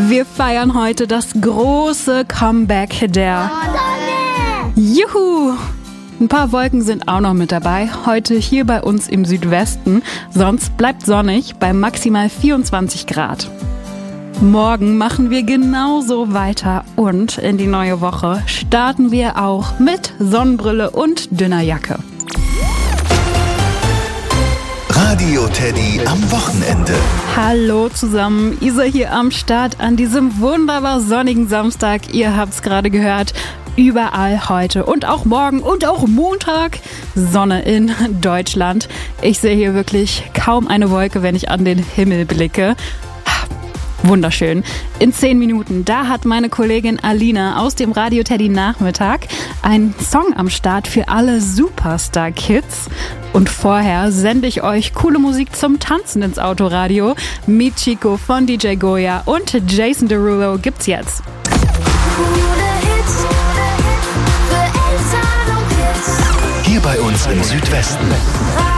Wir feiern heute das große Comeback der Juhu! Ein paar Wolken sind auch noch mit dabei, heute hier bei uns im Südwesten, sonst bleibt sonnig bei maximal 24 Grad. Morgen machen wir genauso weiter und in die neue Woche starten wir auch mit Sonnenbrille und dünner Jacke. Radio Teddy am Wochenende. Hallo zusammen, Isa hier am Start an diesem wunderbar sonnigen Samstag. Ihr habt's gerade gehört, überall heute und auch morgen und auch Montag Sonne in Deutschland. Ich sehe hier wirklich kaum eine Wolke, wenn ich an den Himmel blicke. Wunderschön. In 10 Minuten, da hat meine Kollegin Alina aus dem Radio Teddy Nachmittag einen Song am Start für alle Superstar-Kids. Und vorher sende ich euch coole Musik zum Tanzen ins Autoradio. Meet Chico von DJ Goya und Jason Derulo gibt's jetzt. Hier bei uns im Südwesten.